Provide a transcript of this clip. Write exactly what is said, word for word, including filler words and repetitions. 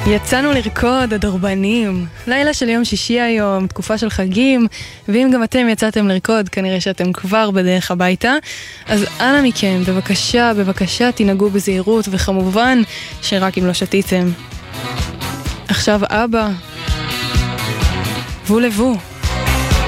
יצאנו לרקוד, הדורבנים. לילה של יום שישי היום, תקופה של חגים, ואם גם אתם יצאתם לרקוד, כנראה שאתם כבר בדרך הביתה. אז אנא מכם, בבקשה, בבקשה, תנהגו בזהירות, וכמובן שרק אם לא שתיתם. עכשיו אבא. בוא לבוא.